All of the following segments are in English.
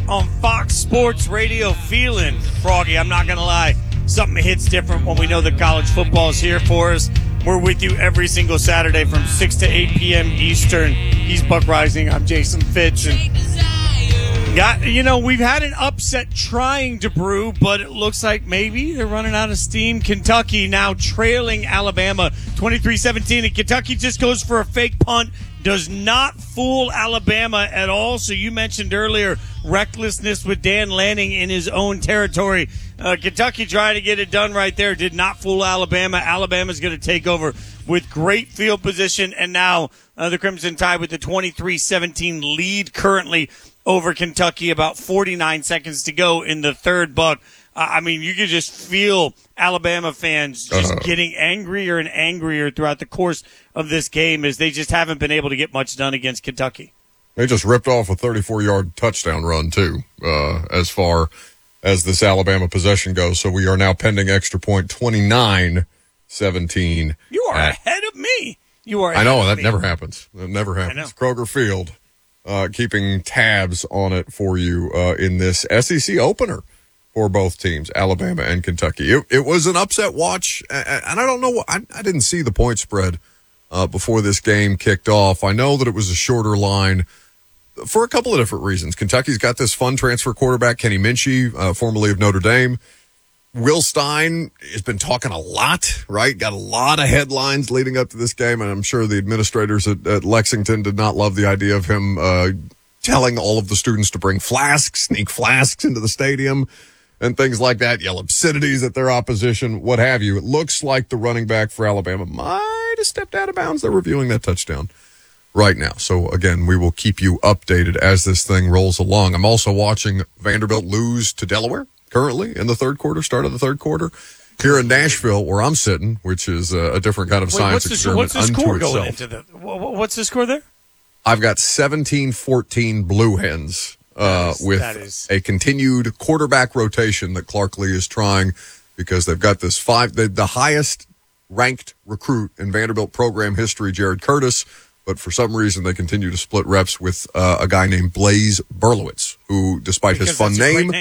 on Fox Sports Radio. Feeling froggy, I'm not going to lie. Something hits different when we know that college football is here for us. We're with you every single Saturday from 6 to 8 p.m. Eastern. He's Buck Rising. I'm Jason Fitz. And we've had an upset trying to brew, but it looks like maybe they're running out of steam. Kentucky now trailing Alabama 23-17, and Kentucky just goes for a fake punt. Does not fool Alabama at all. So you mentioned earlier recklessness with Dan Lanning in his own territory. Kentucky trying to get it done right there. Did not fool Alabama. Alabama's going to take over with great field position. And now the Crimson Tide with the 23-17 lead currently over Kentucky. About 49 seconds to go in the third, Buck. You could just feel Alabama fans just getting angrier and angrier throughout the course of this game as they just haven't been able to get much done against Kentucky. They just ripped off a 34-yard touchdown run, too, as far as this Alabama possession goes. So we are now pending extra point 29-17. You are ahead of me. I know, that never happens. That never happens. Kroger Field keeping tabs on it for you in this SEC opener for both teams, Alabama and Kentucky. It was an upset watch, and I don't know. I didn't see the point spread before this game kicked off. I know that it was a shorter line for a couple of different reasons. Kentucky's got this fun transfer quarterback, Kenny Minchey, formerly of Notre Dame. Will Stein has been talking a lot, right? Got a lot of headlines leading up to this game, and I'm sure the administrators at Lexington did not love the idea of him telling all of the students to bring flasks, sneak flasks into the stadium, and things like that, yell obscenities at their opposition, what have you. It looks like the running back for Alabama might have stepped out of bounds. They're reviewing that touchdown right now. So, again, we will keep you updated as this thing rolls along. I'm also watching Vanderbilt lose to Delaware currently in the third quarter, start of the third quarter, here in Nashville, where I'm sitting, which is a different kind of science experiment unto itself. What's the score there? I've got 17-14 Blue Hens. With a continued quarterback rotation that Clark Lee is trying, because they've got this the highest ranked recruit in Vanderbilt program history, Jared Curtis, but for some reason they continue to split reps with a guy named Blaze Berlowitz, who, despite his fun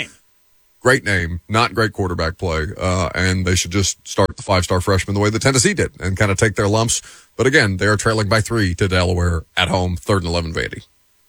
great name, not great quarterback play, and they should just start the five-star freshman the way that Tennessee did and kind of take their lumps. But again, they are trailing by 3 to Delaware at home, 3rd and 11 Vandy.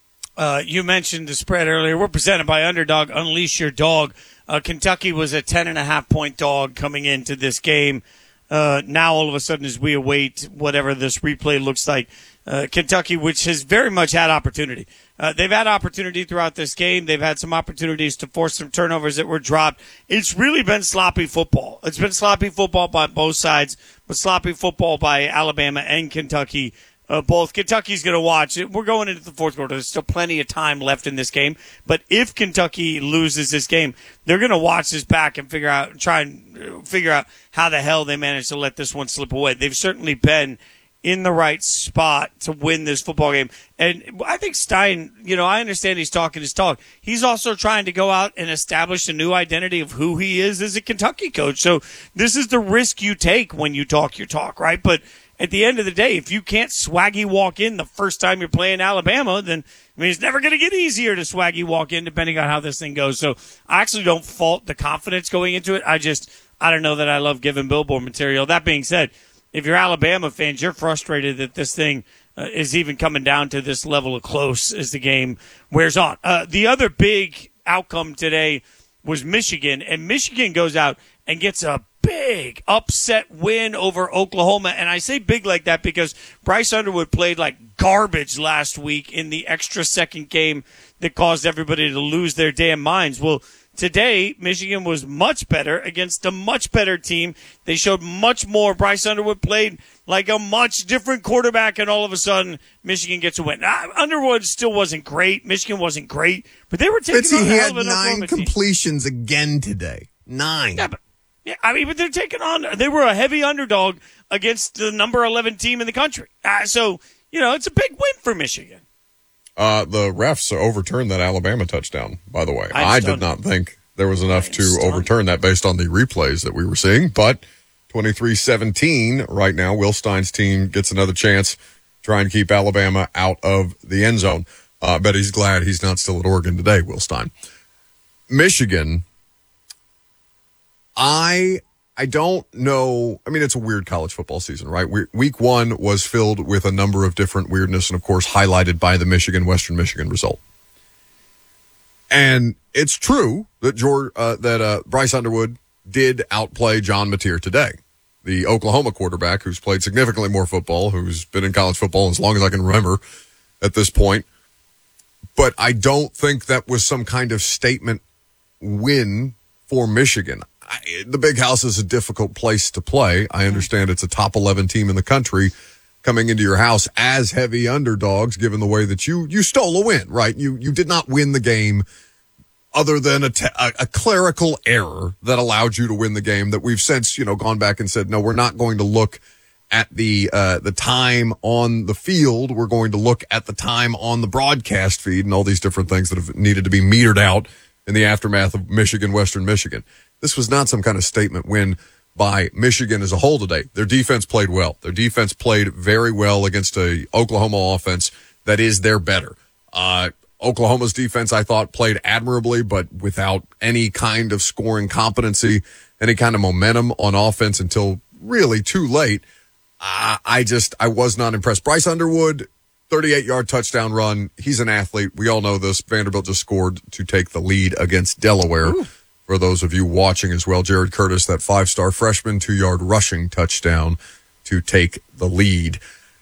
You mentioned the spread earlier. We're presented by Underdog. Unleash your dog. Kentucky was a 10.5-point dog coming into this game. Now, all of a sudden, as we await whatever this replay looks like, Kentucky, which has very much had opportunity. They've had opportunity throughout this game. They've had some opportunities to force some turnovers that were dropped. It's really been sloppy football. It's been sloppy football by both sides, but sloppy football by Alabama and Kentucky. Both. Kentucky's going to watch it. We're going into the fourth quarter. There's still plenty of time left in this game. But if Kentucky loses this game, they're going to watch this back and try and figure out how the hell they managed to let this one slip away. They've certainly been in the right spot to win this football game. And I think Stein, I understand he's talking his talk. He's also trying to go out and establish a new identity of who he is as a Kentucky coach. So this is the risk you take when you talk your talk, right? But at the end of the day, if you can't swaggy walk in the first time you're playing Alabama, then it's never going to get easier to swaggy walk in depending on how this thing goes. So I actually don't fault the confidence going into it. I don't know that I love giving billboard material. That being said, if you're Alabama fans, you're frustrated that this thing is even coming down to this level of close as the game wears on. The other big outcome today was Michigan, and Michigan goes out and gets a big upset win over Oklahoma. And I say big like that because Bryce Underwood played like garbage last week in the extra second game that caused everybody to lose their damn minds. Well, today, Michigan was much better against a much better team. They showed much more. Bryce Underwood played like a much different quarterback, and all of a sudden, Michigan gets a win. Underwood still wasn't great. Michigan wasn't great, but they were taking on a hell of an He had 9 completions again today. 9. Yeah, but they're taking on. They were a heavy underdog against the number 11 team in the country. So it's a big win for Michigan. The refs overturned that Alabama touchdown, by the way. I did not think there was enough to overturn that based on the replays that we were seeing. But 23-17 right now, Will Stein's team gets another chance to try and keep Alabama out of the end zone. I bet he's glad he's not still at Oregon today, Will Stein. Michigan, I don't know. I mean, it's a weird college football season, right? Week 1 was filled with a number of different weirdness and, of course, highlighted by the Western Michigan result. And it's true that Bryce Underwood did outplay John Mateer today, the Oklahoma quarterback who's played significantly more football, who's been in college football as long as I can remember at this point. But I don't think that was some kind of statement win for Michigan. The Big House is a difficult place to play. I understand it's a top 11 team in the country coming into your house as heavy underdogs, given the way that you stole a win, right? You did not win the game other than a clerical error that allowed you to win the game that we've since, gone back and said, no, we're not going to look at the time on the field. We're going to look at the time on the broadcast feed and all these different things that have needed to be metered out in the aftermath of Western Michigan. This was not some kind of statement win by Michigan as a whole today. Their defense played well. Their defense played very well against a Oklahoma offense that is their better. Oklahoma's defense, I thought, played admirably, but without any kind of scoring competency, any kind of momentum on offense until really too late. I was not impressed. Bryce Underwood, 38-yard touchdown run. He's an athlete. We all know this. Vanderbilt just scored to take the lead against Delaware. Ooh. For those of you watching as well, Jared Curtis, that 5-star freshman, 2-yard rushing touchdown to take the lead.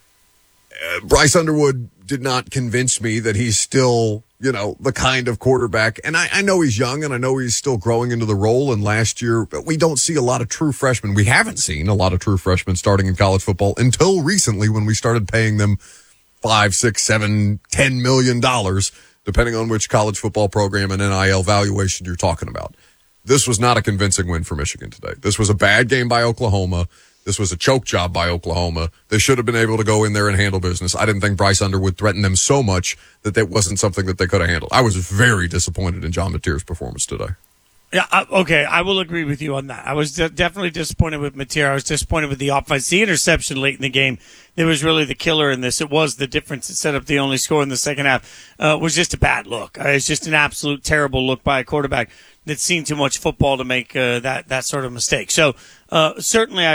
Bryce Underwood did not convince me that he's still, the kind of quarterback. And I know he's young and I know he's still growing into the role. And last year, we don't see a lot of true freshmen. We haven't seen a lot of true freshmen starting in college football until recently when we started paying them $5, $6, $7, $10 million, depending on which college football program and NIL valuation you're talking about. This was not a convincing win for Michigan today. This was a bad game by Oklahoma. This was a choke job by Oklahoma. They should have been able to go in there and handle business. I didn't think Bryce Underwood threatened them so much that wasn't something that they could have handled. I was very disappointed in John Mateer's performance today. Yeah, okay, I will agree with you on that. I was definitely disappointed with Mateer. I was disappointed with the offense. The interception late in the game, that was really the killer in this. It was the difference that set up the only score in the second half. Was just a bad look. It's just an absolute terrible look by a quarterback that's seen too much football to make that sort of mistake. So certainly